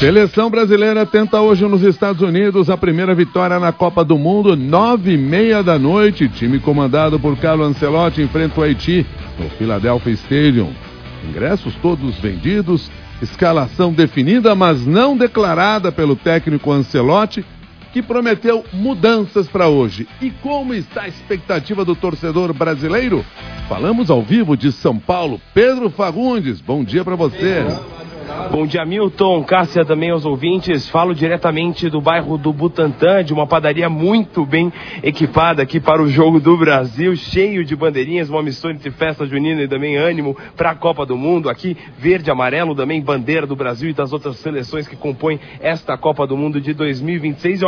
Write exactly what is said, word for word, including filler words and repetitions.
Seleção brasileira tenta hoje nos Estados Unidos a primeira vitória na Copa do Mundo, nove e meia da noite. Time comandado por Carlo Ancelotti enfrenta o Haiti no Philadelphia Stadium. Ingressos todos vendidos, escalação definida, mas não declarada pelo técnico Ancelotti, que prometeu mudanças para hoje. E como está a expectativa do torcedor brasileiro? Falamos ao vivo de São Paulo. Pedro Fagundes, bom dia para você. Bom dia, Milton, Cássia, também aos ouvintes. Falo diretamente do bairro do Butantã, de uma padaria muito bem equipada aqui para o Jogo do Brasil, cheio de bandeirinhas, uma mistura entre festa junina e também ânimo para a Copa do Mundo. Aqui, verde e amarelo, também bandeira do Brasil e das outras seleções que compõem esta Copa do Mundo de dois mil e vinte e seis.